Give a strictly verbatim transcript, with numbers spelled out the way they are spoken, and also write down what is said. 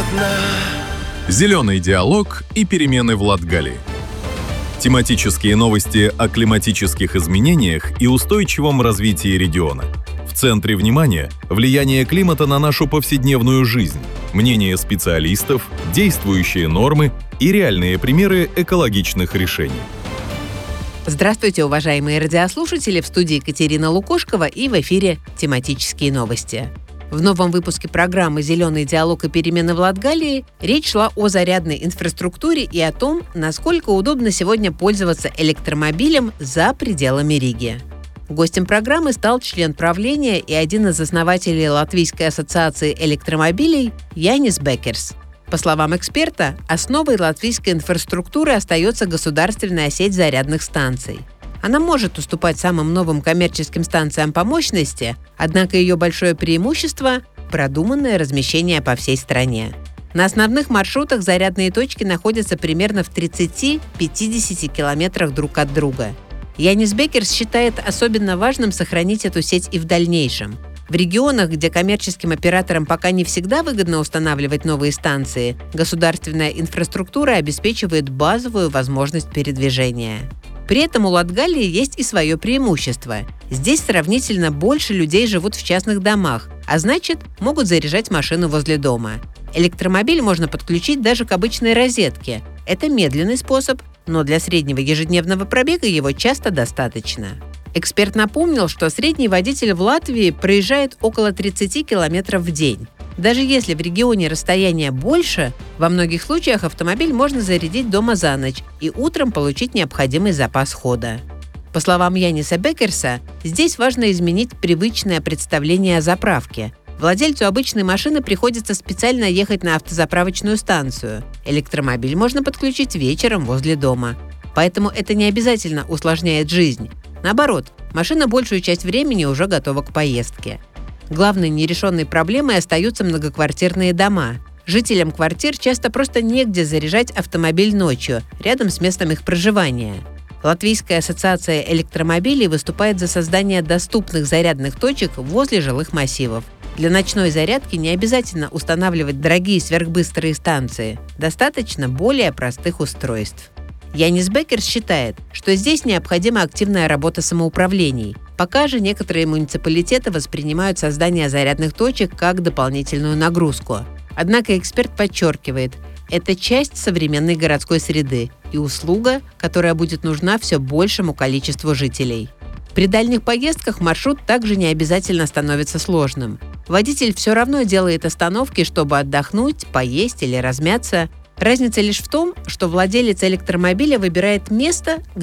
Зеленый диалог и перемены в Латгалии. Тематические новости о климатических изменениях и устойчивом развитии региона. В центре внимания – влияние климата на нашу повседневную жизнь, мнения специалистов, действующие нормы и реальные примеры экологичных решений. Здравствуйте, уважаемые радиослушатели! В студии Екатерина Лукошкова и в эфире «Тематические новости». В новом выпуске программы «Зеленый диалог и перемены в Латгалии» речь шла о зарядной инфраструктуре и о том, насколько удобно сегодня пользоваться электромобилем за пределами Риги. Гостем программы стал член правления и один из основателей Латвийской ассоциации электромобилей Янис Бекерс. По словам эксперта, основой латвийской инфраструктуры остается государственная сеть зарядных станций. Она может уступать самым новым коммерческим станциям по мощности, однако ее большое преимущество – продуманное размещение по всей стране. На основных маршрутах зарядные точки находятся примерно в тридцати-пятидесяти километрах друг от друга. Янис Бекерс считает особенно важным сохранить эту сеть и в дальнейшем. В регионах, где коммерческим операторам пока не всегда выгодно устанавливать новые станции, государственная инфраструктура обеспечивает базовую возможность передвижения. При этом у Латгалии есть и свое преимущество. Здесь сравнительно больше людей живут в частных домах, а значит, могут заряжать машину возле дома. Электромобиль можно подключить даже к обычной розетке. Это медленный способ, но для среднего ежедневного пробега его часто достаточно. Эксперт напомнил, что средний водитель в Латвии проезжает около тридцати километров в день. Даже если в регионе расстояние больше, во многих случаях автомобиль можно зарядить дома за ночь и утром получить необходимый запас хода. По словам Яниса Бекерса, здесь важно изменить привычное представление о заправке. Владельцу обычной машины приходится специально ехать на автозаправочную станцию. Электромобиль можно подключить вечером возле дома. Поэтому это не обязательно усложняет жизнь. Наоборот, машина большую часть времени уже готова к поездке. Главной нерешенной проблемой остаются многоквартирные дома. Жителям квартир часто просто негде заряжать автомобиль ночью, рядом с местом их проживания. Латвийская ассоциация электромобилей выступает за создание доступных зарядных точек возле жилых массивов. Для ночной зарядки не обязательно устанавливать дорогие сверхбыстрые станции. Достаточно более простых устройств. Янис Бекерс считает, что здесь необходима активная работа самоуправлений. Пока же некоторые муниципалитеты воспринимают создание зарядных точек как дополнительную нагрузку. Однако эксперт подчеркивает, это часть современной городской среды и услуга, которая будет нужна все большему количеству жителей. При дальних поездках маршрут также не обязательно становится сложным. Водитель все равно делает остановки, чтобы отдохнуть, поесть или размяться. Разница лишь в том, что владелец электромобиля выбирает место,